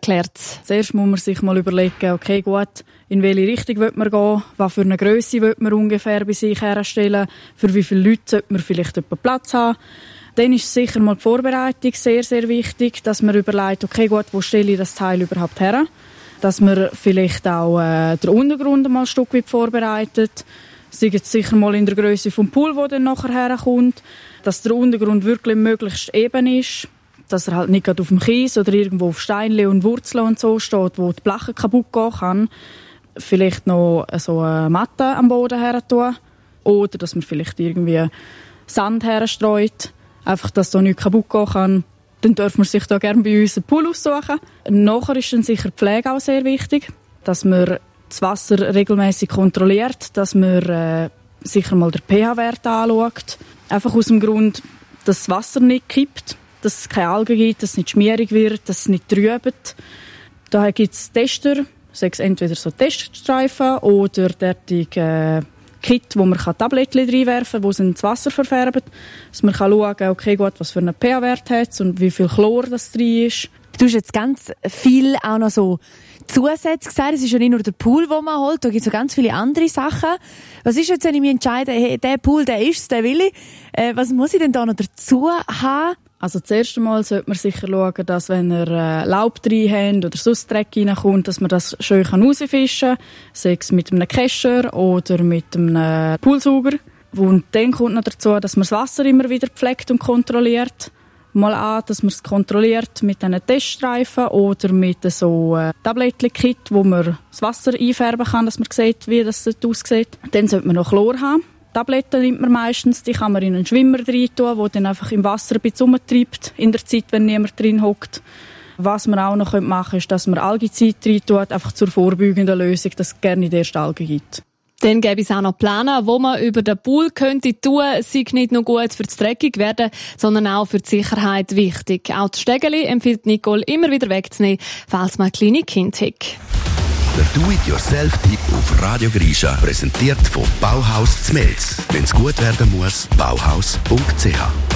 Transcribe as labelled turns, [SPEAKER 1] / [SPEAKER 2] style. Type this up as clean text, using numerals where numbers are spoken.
[SPEAKER 1] erklärt.
[SPEAKER 2] Zuerst muss man sich mal überlegen, okay, gut, in welche Richtung will man gehen, was für eine Grösse will man ungefähr bei sich herstellen, für wie viele Leute sollte man vielleicht Platz haben. Dann ist sicher mal die Vorbereitung sehr, sehr wichtig, dass man überlegt, okay, gut, wo stelle ich das Teil überhaupt her? Dass man vielleicht auch den Untergrund mal ein Stück weit vorbereitet. Sei jetzt sicher mal in der Grösse vom Pool, der dann nachher herkommt. Dass der Untergrund wirklich möglichst eben ist. Dass er halt nicht gerade auf dem Kies oder irgendwo auf Steinchen und Wurzeln und so steht, wo die Bleche kaputt gehen kann. Vielleicht noch so eine Matte am Boden her tun. Oder dass man vielleicht irgendwie Sand herstreut. Einfach, dass da nichts kaputt gehen kann. Dann darf man sich da gerne bei uns einen Pool aussuchen. Nachher ist dann sicher die Pflege auch sehr wichtig. Dass man das Wasser regelmäßig kontrolliert. Dass man sicher mal den pH-Wert anschaut. Einfach aus dem Grund, dass das Wasser nicht kippt. Dass es keine Algen gibt, dass es nicht schmierig wird, dass es nicht trübt. Daher gibt es Tester. Sei es entweder so Teststreifen oder derartige Kit, wo man Tablettchen reinwerfen kann, die das Wasser verfärben. Dass man schauen kann, okay, gut, was für einen pH-Wert hat es und wie viel Chlor das drin ist.
[SPEAKER 1] Du hast jetzt ganz viel auch noch so Zusätze gesagt. Es ist ja nicht nur der Pool, den man holt, da gibt es noch ganz viele andere Sachen. Was ist jetzt, wenn ich mich entscheide, hey, der Pool, der ist es, den will ich. Was muss ich denn da noch dazu haben?
[SPEAKER 2] Also zuerst einmal sollte man sicher schauen, dass wenn er Laub drin hat oder sonst Dreck reinkommt, dass man das schön rausfischen kann. Sei es mit einem Kescher oder mit einem Poolsauger. Und dann kommt noch dazu, dass man das Wasser immer wieder pflegt und kontrolliert. Mal an, dass man es kontrolliert mit diesen Teststreifen oder mit so Tablettchen-Kit, wo man das Wasser einfärben kann, dass man sieht, wie das aussieht. Dann sollte man noch Chlor haben. Tabletten nimmt man meistens, die kann man in einen Schwimmer rein tun, der dann einfach im Wasser ein bisschen rumtreibt, in der Zeit, wenn niemand drin hockt. Was man auch noch machen könnte, ist, dass man Algezeit rein tut, einfach zur vorbeugenden Lösung, dass es gerne die erste Alge gibt.
[SPEAKER 1] Dann gäbe es auch noch Pläne, wo man über den Pool könnte tun. Sei nicht nur gut für das Dreckigwerden, sondern auch für die Sicherheit wichtig. Auch die Stegeli empfiehlt Nicole immer wieder wegzunehmen, falls man kleine Kinder hat.
[SPEAKER 3] Der Do-it-yourself-Tipp auf Radio Grisha, präsentiert von Bauhaus Zmelz. Wenn es gut werden muss, bauhaus.ch.